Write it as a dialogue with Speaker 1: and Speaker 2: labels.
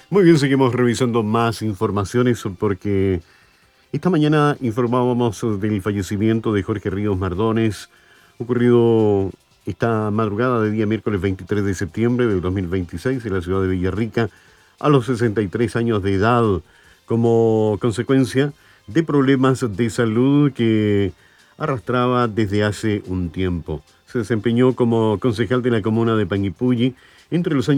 Speaker 1: Muy bien, seguimos revisando más informaciones porque esta mañana informábamos del fallecimiento de Jorge Ríos Mardones, ocurrido esta madrugada de día miércoles 23 de septiembre del 2026 en la ciudad de Villarrica, a los 63 años de edad, como consecuencia de problemas de salud que arrastraba desde hace un tiempo. Se desempeñó como concejal de la comuna de Panguipulli entre los años